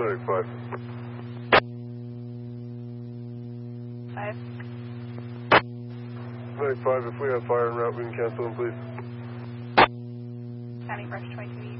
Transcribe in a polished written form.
Medic 5. 5. Medic 5, if we have fire en route, we can cancel them, please. County Brush 22.